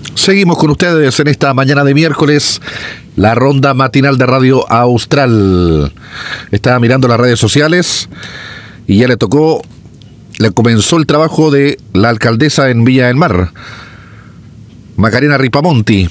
Seguimos con ustedes en esta mañana de miércoles, la ronda matinal de Radio Austral. Estaba mirando las redes sociales y ya le comenzó el trabajo de la alcaldesa en Viña del Mar, Macarena Ripamonti.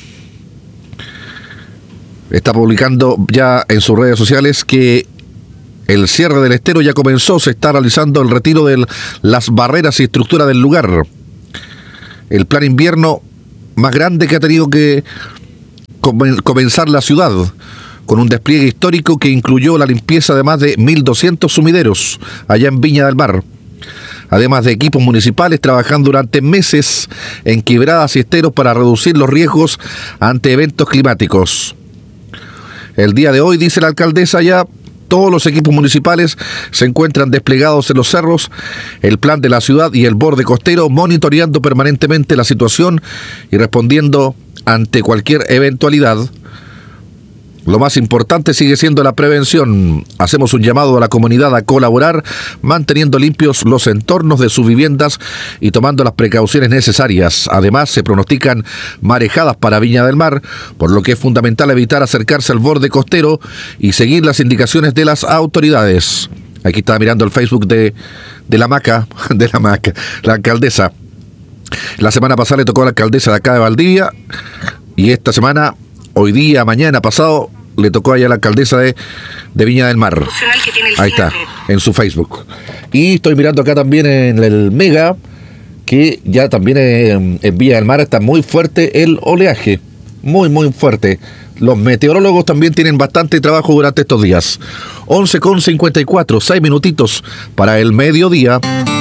Está publicando ya en sus redes sociales que el cierre del estero ya comenzó, se está realizando el retiro de las barreras y estructura del lugar. El plan invierno más grande que ha tenido que comenzar la ciudad, con un despliegue histórico que incluyó la limpieza de más de 1.200 sumideros allá en Viña del Mar, además de equipos municipales trabajando durante meses en quebradas y esteros para reducir los riesgos ante eventos climáticos. El día de hoy, dice la alcaldesa, ya todos los equipos municipales se encuentran desplegados en los cerros, el plan de la ciudad y el borde costero, monitoreando permanentemente la situación y respondiendo ante cualquier eventualidad. Lo más importante sigue siendo la prevención. Hacemos un llamado a la comunidad a colaborar, manteniendo limpios los entornos de sus viviendas y tomando las precauciones necesarias. Además, se pronostican marejadas para Viña del Mar, por lo que es fundamental evitar acercarse al borde costero y seguir las indicaciones de las autoridades. Aquí estaba mirando el Facebook de la Maca, la alcaldesa. La semana pasada le tocó a la alcaldesa de acá de Valdivia y esta semana, hoy día, mañana, pasado, le tocó allá a la alcaldesa de Viña del Mar. Ahí está, en su Facebook. Y estoy mirando acá también en el Mega, que ya también en Viña del Mar está muy fuerte el oleaje. Muy, muy fuerte. Los meteorólogos también tienen bastante trabajo durante estos días. 11:54, 6 minutitos para el mediodía.